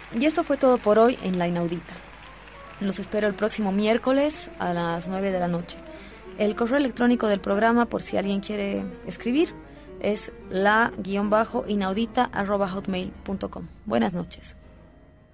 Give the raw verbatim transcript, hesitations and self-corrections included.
Y eso fue todo por hoy en La Inaudita. Los espero el próximo miércoles a las nueve de la noche. El correo electrónico del programa, por si alguien quiere escribir, es la-inaudita arroba hotmail punto com. Buenas noches.